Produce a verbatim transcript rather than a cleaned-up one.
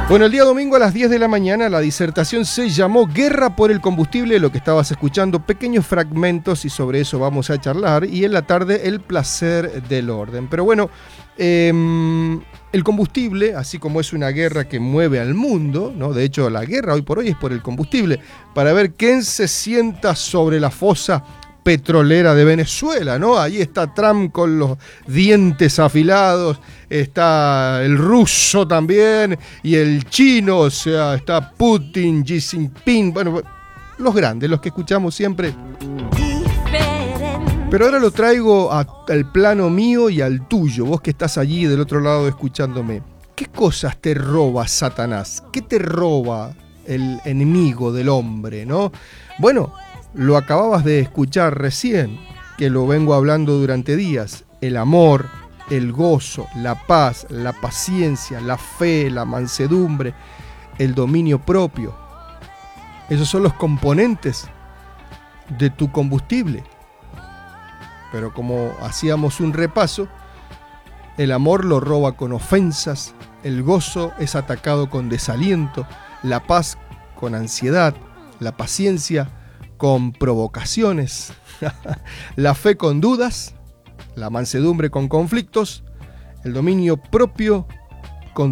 Bueno, el día domingo a las diez de la mañana la disertación se llamó Guerra por el combustible, lo que estabas escuchando, pequeños fragmentos y sobre eso vamos a charlar, y en la tarde el placer del orden. Pero bueno, eh, el combustible, así como es una guerra que mueve al mundo, ¿no? De hecho la guerra hoy por hoy es por el combustible, para ver quién se sienta sobre la fosa petrolera de Venezuela, ¿no? Ahí está Trump con los dientes afilados, está el ruso también y el chino, o sea, está Putin, Xi Jinping, bueno, los grandes, los que escuchamos siempre. Pero ahora lo traigo a, al plano mío y al tuyo, vos que estás allí del otro lado escuchándome. ¿Qué cosas te roba Satanás? ¿Qué te roba el enemigo del hombre, no? Bueno, lo acababas de escuchar recién, que lo vengo hablando durante días. El amor, el gozo, la paz, la paciencia, la fe, la mansedumbre, el dominio propio. Esos son los componentes de tu combustible. Pero como hacíamos un repaso, el amor lo roba con ofensas, el gozo es atacado con desaliento, la paz con ansiedad, la paciencia con provocaciones, la fe con dudas, la mansedumbre con conflictos, el dominio propio